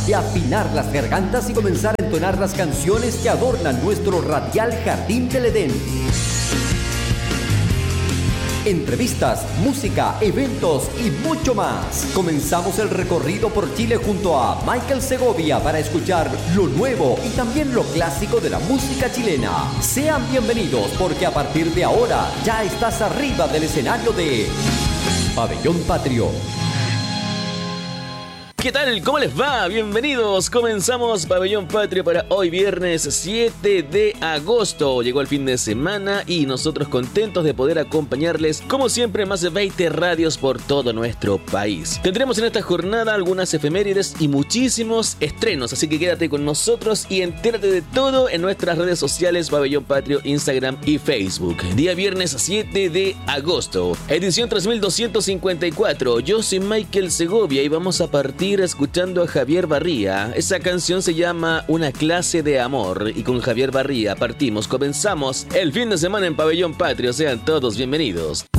de afinar las gargantas y comenzar a entonar las canciones que adornan nuestro radial Jardín del Edén. Entrevistas, música, eventos y mucho más. Comenzamos el recorrido por Chile junto a Michael Segovia para escuchar lo nuevo y también lo clásico de la música chilena. Sean bienvenidos porque a partir de ahora ya estás arriba del escenario de Pabellón Patrio. ¿Qué tal? ¿Cómo les va? Bienvenidos. Comenzamos Pabellón Patrio para hoy viernes 7 de agosto. Llegó el fin de semana y nosotros contentos de poder acompañarles como siempre más de 20 radios por todo nuestro país. Tendremos en esta jornada algunas efemérides y muchísimos estrenos, así que quédate con nosotros y entérate de todo en nuestras redes sociales Pabellón Patrio, Instagram y Facebook. Día viernes 7 de agosto, edición 3254. Yo soy Michael Segovia y vamos a partir escuchando a Javier Barría. Esa canción se llama Una clase de amor y con Javier Barría comenzamos el fin de semana en Pabellón Patrio. Sean todos bienvenidos.